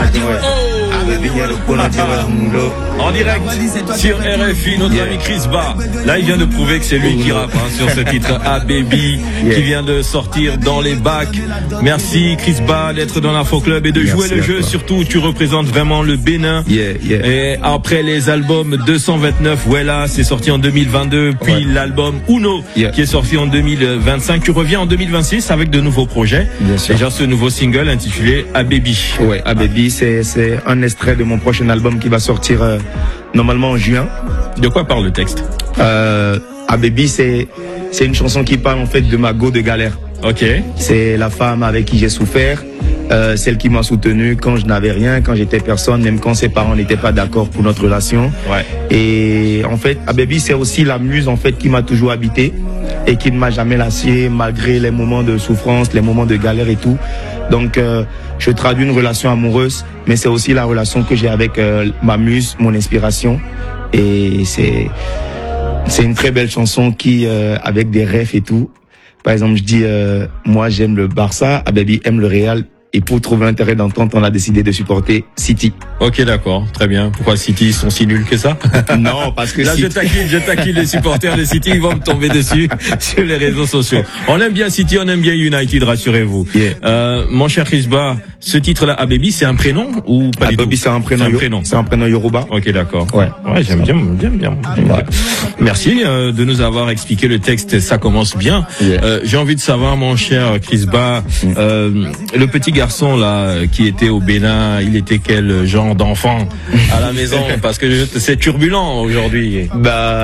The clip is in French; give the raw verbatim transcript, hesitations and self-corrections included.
En direct sur R F I, notre yeah. ami Chris Ba. Là, il vient de prouver que c'est lui qui rappe hein, sur ce titre A Baby yeah. qui vient de sortir dans les bacs. Merci Chris Ba d'être dans l'Afro Club et de Merci jouer le jeu. Surtout, tu représentes vraiment le Bénin. Yeah, yeah. Et après les albums deux cent vingt-neuf, Wella, c'est sorti en deux mille vingt-deux, puis ouais. l'album Uno yeah. qui est sorti en deux mille vingt-cinq. Tu reviens en deux mille vingt-six avec de nouveaux projets. Bien sûr. Déjà ce nouveau single intitulé A Baby. Ouais, A Baby, c'est c'est un extrait de mon prochain album qui va sortir euh, normalement en juin. De quoi parle le texte? euh, A Baby, c'est c'est une chanson qui parle en fait de ma go de galère. Ok. C'est la femme avec qui j'ai souffert, euh, celle qui m'a soutenu quand je n'avais rien, quand j'étais personne, même quand ses parents n'étaient pas d'accord pour notre relation. Ouais. Et en fait, A Baby, c'est aussi la muse en fait qui m'a toujours habité et qui ne m'a jamais lassé malgré les moments de souffrance, les moments de galère et tout. Donc, euh, je traduis une relation amoureuse, mais c'est aussi la relation que j'ai avec euh, ma muse, mon inspiration. Et c'est c'est une très belle chanson qui, euh, avec des refs et tout. Par exemple, je dis, euh, moi j'aime le Barça, A Baby aime le Real. Et pour trouver l'intérêt d'entente, on a décidé de supporter City. Ok, d'accord, très bien. Pourquoi City sont si nuls que ça? Non, parce que là, City... je taquine, je taquine les supporters de City, ils vont me tomber dessus sur les réseaux sociaux. On aime bien City, on aime bien United, rassurez-vous. Yeah. Euh, mon cher Chris Ba, ce titre-là, A Baby, c'est un prénom ou pas A du Baby, tout? c'est un prénom. C'est un prénom. C'est un prénom Yoruba. Ok, d'accord. Ouais. Ouais, j'aime bien, bien, bien. bien. Ouais. Merci euh, de nous avoir expliqué le texte. Ça commence bien. Yeah. Euh, j'ai envie de savoir, mon cher Chris Ba, euh, le petit garçon là qui était au Bénin, il était quel genre d'enfant à la maison? Parce que c'est turbulent aujourd'hui. Bah.